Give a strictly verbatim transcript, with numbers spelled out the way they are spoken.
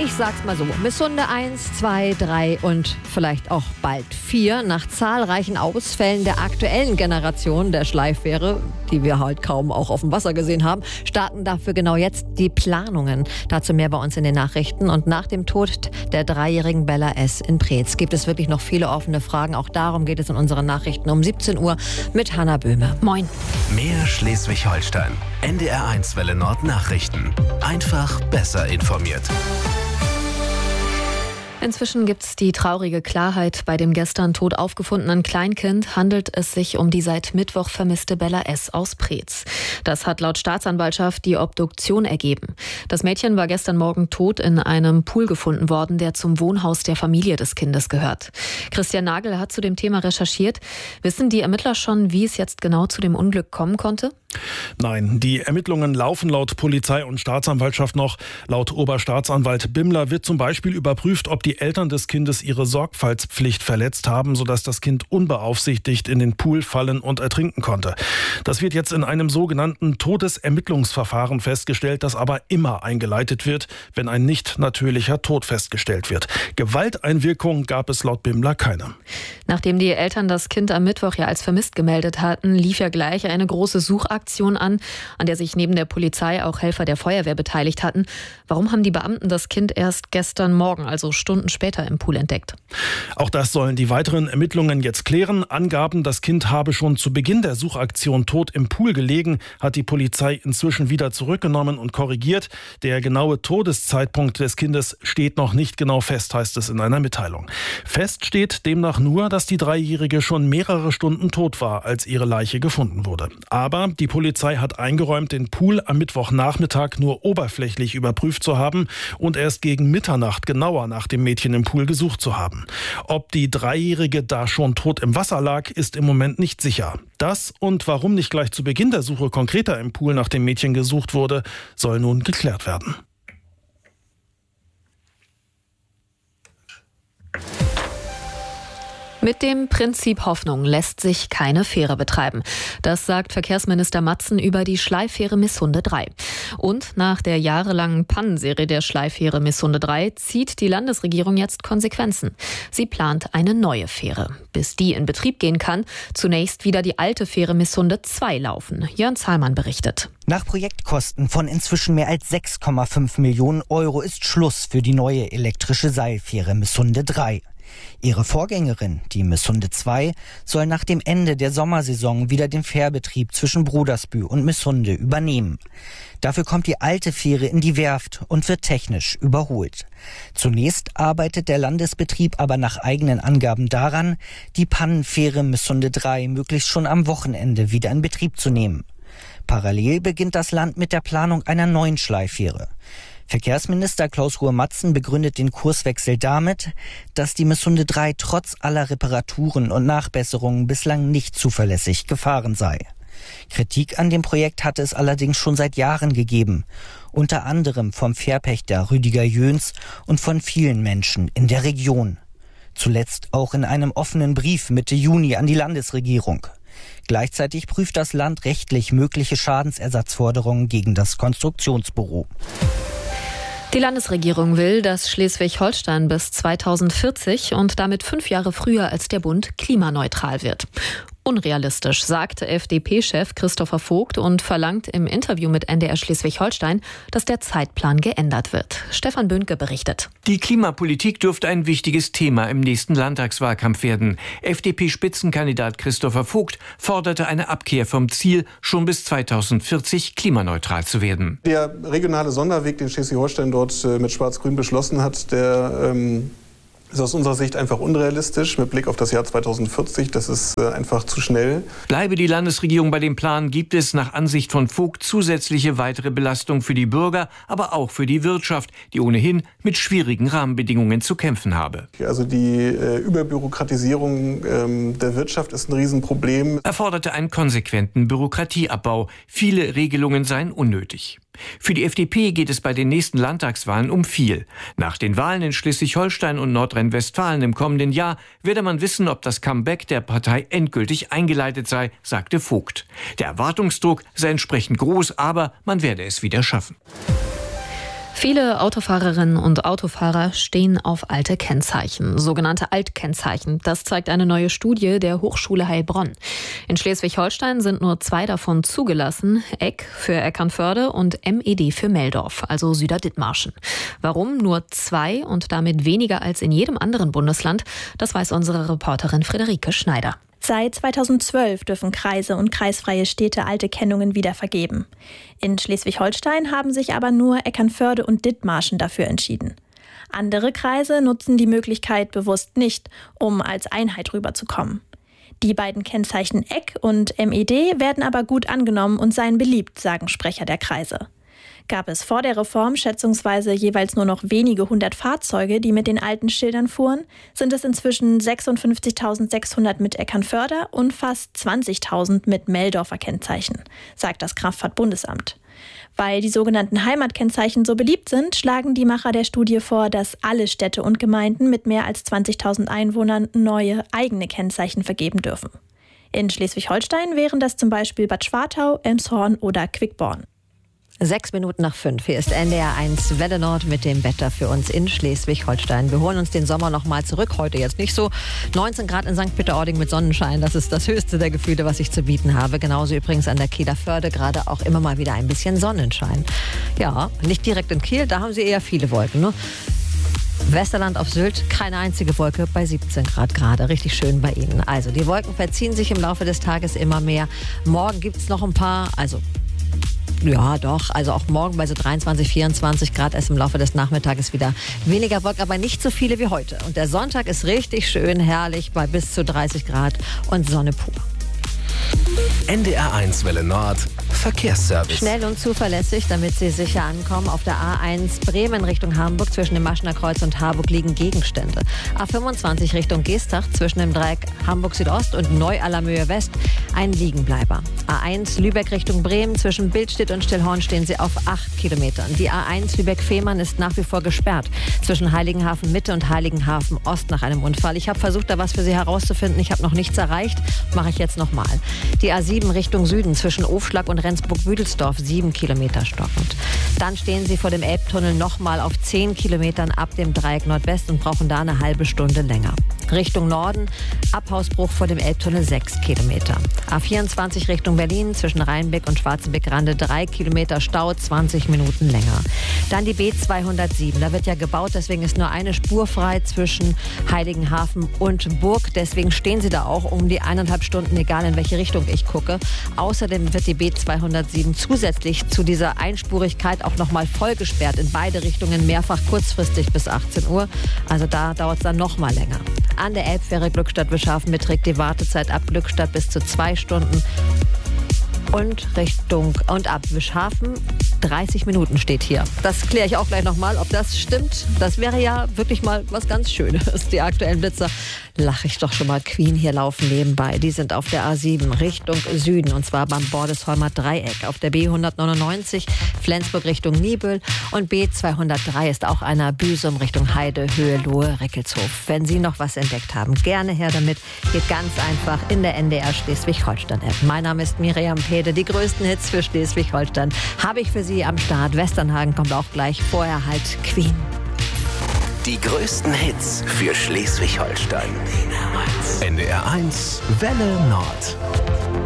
Ich sag's mal so, Missunde eins, zwei, drei und vielleicht auch bald vier. Nach zahlreichen Ausfällen der aktuellen Generation der Schleiffähre, die wir halt kaum auch auf dem Wasser gesehen haben, starten dafür genau jetzt die Planungen. Dazu mehr bei uns in den Nachrichten. Und nach dem Tod der dreijährigen Bella S. in Preetz gibt es wirklich noch viele offene Fragen. Auch darum geht es in unseren Nachrichten um siebzehn Uhr mit Hanna Böhme. Moin. Mehr Schleswig-Holstein. N D R eins Welle Nord Nachrichten. Einfach besser informiert. Inzwischen gibt es die traurige Klarheit. Bei dem gestern tot aufgefundenen Kleinkind handelt es sich um die seit Mittwoch vermisste Bella S. aus Preetz. Das hat laut Staatsanwaltschaft die Obduktion ergeben. Das Mädchen war gestern Morgen tot in einem Pool gefunden worden, der zum Wohnhaus der Familie des Kindes gehört. Christian Nagel hat zu dem Thema recherchiert. Wissen die Ermittler schon, wie es jetzt genau zu dem Unglück kommen konnte? Nein, die Ermittlungen laufen laut Polizei und Staatsanwaltschaft noch. Laut Oberstaatsanwalt Bimmler wird zum Beispiel überprüft, ob die Eltern des Kindes ihre Sorgfaltspflicht verletzt haben, sodass das Kind unbeaufsichtigt in den Pool fallen und ertrinken konnte. Das wird jetzt in einem sogenannten Todesermittlungsverfahren festgestellt, das aber immer eingeleitet wird, wenn ein nicht natürlicher Tod festgestellt wird. Gewalteinwirkung gab es laut Bimmler keine. Nachdem die Eltern das Kind am Mittwoch ja als vermisst gemeldet hatten, lief ja gleich eine große Suchaktion an, an der sich neben der Polizei auch Helfer der Feuerwehr beteiligt hatten. Warum haben die Beamten das Kind erst gestern Morgen, also Stunden später, im Pool entdeckt? Auch das sollen die weiteren Ermittlungen jetzt klären. Angaben, das Kind habe schon zu Beginn der Suchaktion tot im Pool gelegen, hat die Polizei inzwischen wieder zurückgenommen und korrigiert. Der genaue Todeszeitpunkt des Kindes steht noch nicht genau fest, heißt es in einer Mitteilung. Fest steht demnach nur, dass die Dreijährige schon mehrere Stunden tot war, als ihre Leiche gefunden wurde. Aber die Polizei hat eingeräumt, den Pool am Mittwochnachmittag nur oberflächlich überprüft zu haben und erst gegen Mitternacht genauer nach dem Mädchen im Pool gesucht zu haben. Ob die Dreijährige da schon tot im Wasser lag, ist im Moment nicht sicher. Das und warum nicht gleich zu Beginn der Suche konkreter im Pool nach dem Mädchen gesucht wurde, soll nun geklärt werden. Mit dem Prinzip Hoffnung lässt sich keine Fähre betreiben. Das sagt Verkehrsminister Matzen über die Schleiffähre Missunde drei. Und nach der jahrelangen Pannenserie der Schleiffähre Missunde drei zieht die Landesregierung jetzt Konsequenzen. Sie plant eine neue Fähre. Bis die in Betrieb gehen kann, zunächst wieder die alte Fähre Missunde zwei laufen. Jörn Zahlmann berichtet. Nach Projektkosten von inzwischen mehr als sechs Komma fünf Millionen Euro ist Schluss für die neue elektrische Seilfähre Missunde drei. Ihre Vorgängerin, die Missunde zwei, soll nach dem Ende der Sommersaison wieder den Fährbetrieb zwischen Brudersbühl und Missunde übernehmen. Dafür kommt die alte Fähre in die Werft und wird technisch überholt. Zunächst arbeitet der Landesbetrieb aber nach eigenen Angaben daran, die Pannenfähre Missunde drei möglichst schon am Wochenende wieder in Betrieb zu nehmen. Parallel beginnt das Land mit der Planung einer neuen Schleiffähre. Verkehrsminister Klaus-Ruhe-Matzen begründet den Kurswechsel damit, dass die Missunde drei trotz aller Reparaturen und Nachbesserungen bislang nicht zuverlässig gefahren sei. Kritik an dem Projekt hatte es allerdings schon seit Jahren gegeben, unter anderem vom Fährpächter Rüdiger Jöns und von vielen Menschen in der Region. Zuletzt auch in einem offenen Brief Mitte Juni an die Landesregierung. Gleichzeitig prüft das Land rechtlich mögliche Schadensersatzforderungen gegen das Konstruktionsbüro. Die Landesregierung will, dass Schleswig-Holstein bis zweitausendvierzig und damit fünf Jahre früher als der Bund klimaneutral wird. Unrealistisch, sagte F D P-Chef Christopher Vogt und verlangt im Interview mit N D R Schleswig-Holstein, dass der Zeitplan geändert wird. Stefan Böhnke berichtet. Die Klimapolitik dürfte ein wichtiges Thema im nächsten Landtagswahlkampf werden. F D P-Spitzenkandidat Christopher Vogt forderte eine Abkehr vom Ziel, schon bis zweitausendvierzig klimaneutral zu werden. Der regionale Sonderweg, den Schleswig-Holstein dort mit Schwarz-Grün beschlossen hat, der ähm ist aus unserer Sicht einfach unrealistisch mit Blick auf das Jahr zweitausendvierzig. Das ist äh, einfach zu schnell. Bleibe die Landesregierung bei dem Plan, gibt es nach Ansicht von Vogt zusätzliche weitere Belastung für die Bürger, aber auch für die Wirtschaft, die ohnehin mit schwierigen Rahmenbedingungen zu kämpfen habe. Also die äh, Überbürokratisierung ähm, der Wirtschaft ist ein Riesenproblem. Er forderte einen konsequenten Bürokratieabbau. Viele Regelungen seien unnötig. Für die F D P geht es bei den nächsten Landtagswahlen um viel. Nach den Wahlen in Schleswig-Holstein und Nordrhein-Westfalen im kommenden Jahr werde man wissen, ob das Comeback der Partei endgültig eingeleitet sei, sagte Vogt. Der Erwartungsdruck sei entsprechend groß, aber man werde es wieder schaffen. Viele Autofahrerinnen und Autofahrer stehen auf alte Kennzeichen, sogenannte Altkennzeichen. Das zeigt eine neue Studie der Hochschule Heilbronn. In Schleswig-Holstein sind nur zwei davon zugelassen, Eck für Eckernförde und M E D für Meldorf, also Süderdithmarschen. Warum nur zwei und damit weniger als in jedem anderen Bundesland, das weiß unsere Reporterin Friederike Schneider. Seit zweitausendzwölf dürfen Kreise und kreisfreie Städte alte Kennungen wieder vergeben. In Schleswig-Holstein haben sich aber nur Eckernförde und Dithmarschen dafür entschieden. Andere Kreise nutzen die Möglichkeit bewusst nicht, um als Einheit rüberzukommen. Die beiden Kennzeichen Eck und M E D werden aber gut angenommen und seien beliebt, sagen Sprecher der Kreise. Gab es vor der Reform schätzungsweise jeweils nur noch wenige hundert Fahrzeuge, die mit den alten Schildern fuhren, sind es inzwischen sechsundfünfzigtausendsechshundert mit Eckernförder und fast zwanzigtausend mit Meldorfer Kennzeichen, sagt das Kraftfahrtbundesamt. Weil die sogenannten Heimatkennzeichen so beliebt sind, schlagen die Macher der Studie vor, dass alle Städte und Gemeinden mit mehr als zwanzigtausend Einwohnern neue eigene Kennzeichen vergeben dürfen. In Schleswig-Holstein wären das zum Beispiel Bad Schwartau, Elmshorn oder Quickborn. Sechs Minuten nach fünf. Hier ist N D R eins Welle Nord mit dem Wetter für uns in Schleswig-Holstein. Wir holen uns den Sommer noch mal zurück. Heute jetzt nicht so. neunzehn Grad in Sankt Peter-Ording mit Sonnenschein. Das ist das höchste der Gefühle, was ich zu bieten habe. Genauso übrigens an der Kieler Förde. Gerade auch immer mal wieder ein bisschen Sonnenschein. Ja, nicht direkt in Kiel. Da haben sie eher viele Wolken. Ne? Westerland auf Sylt, keine einzige Wolke bei siebzehn Grad gerade. Richtig schön bei Ihnen. Also die Wolken verziehen sich im Laufe des Tages immer mehr. Morgen gibt es noch ein paar, also ja, doch. Also auch morgen bei so dreiundzwanzig, vierundzwanzig Grad erst im Laufe des Nachmittages wieder weniger Wolken, aber nicht so viele wie heute. Und der Sonntag ist richtig schön herrlich bei bis zu dreißig Grad und Sonne pur. N D R eins Welle Nord Verkehrsservice. Schnell und zuverlässig, damit Sie sicher ankommen. Auf der A eins Bremen Richtung Hamburg zwischen dem Maschener Kreuz und Harburg liegen Gegenstände. A fünfundzwanzig Richtung Geestach zwischen dem Dreieck Hamburg Südost und Neu-Allermöhe West ein Liegenbleiber. A eins Lübeck Richtung Bremen zwischen Bildstedt und Stillhorn stehen Sie auf acht Kilometern. Die A eins Lübeck-Fehmarn ist nach wie vor gesperrt zwischen Heiligenhafen Mitte und Heiligenhafen Ost nach einem Unfall. Ich habe versucht, da was für Sie herauszufinden. Ich habe noch nichts erreicht. Mache ich jetzt nochmal. Die A sieben Richtung Süden zwischen Ofschlag und Rendsburg-Büdelsdorf sieben Kilometer stockend. Dann stehen Sie vor dem Elbtunnel nochmal auf zehn Kilometern ab dem Dreieck Nordwest und brauchen da eine halbe Stunde länger. Richtung Norden, Abhausbruch vor dem Elbtunnel sechs Kilometer. A vierundzwanzig Richtung Berlin zwischen Rheinbeck und Schwarzenbeck-Rande drei Kilometer Stau, zwanzig Minuten länger. Dann die B zweihundertsieben. Da wird ja gebaut, deswegen ist nur eine Spur frei zwischen Heiligenhafen und Burg. Deswegen stehen Sie da auch um die eineinhalb Stunden, egal in welche Richtung ich gucke. Außerdem wird die B zweihundertsieben zusätzlich zu dieser Einspurigkeit auch nochmal voll gesperrt in beide Richtungen, mehrfach kurzfristig bis achtzehn Uhr. Also da dauert es dann nochmal länger. An der Elbfähre Glückstadt-Wischhafen beträgt die Wartezeit ab Glückstadt bis zu zwei Stunden. Und Richtung und ab Wischhafen dreißig Minuten steht hier. Das kläre ich auch gleich nochmal, ob das stimmt. Das wäre ja wirklich mal was ganz Schönes. Die aktuellen Blitzer, lache ich doch schon mal, Queen hier laufen nebenbei. Die sind auf der A sieben Richtung Süden und zwar beim Bordesholmer Dreieck. Auf der B hundertneunundneunzig Flensburg Richtung Niebüll und B zweihundertdrei ist auch einer Büsum Richtung Heide, Höhe, Lohe, Rickelshof. Wenn Sie noch was entdeckt haben, gerne her damit. Geht ganz einfach in der N D R Schleswig-Holstein-App. Mein Name ist Miriam Pede. Die größten Hits für Schleswig-Holstein habe ich für Sie am Start. Westernhagen kommt auch gleich, vorher halt Queen. Die größten Hits für Schleswig-Holstein. N D R eins Welle Nord.